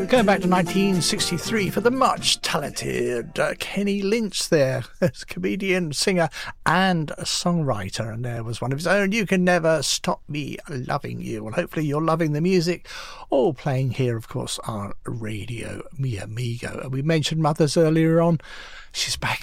Going back to 1963 for the much talented Kenny Lynch there, as comedian, singer and a songwriter, and there was one of his own, You Can Never Stop Me Loving You. And hopefully you're loving the music, all playing here, of course, on Radio Mi Amigo. And we mentioned Mothers earlier on. She's back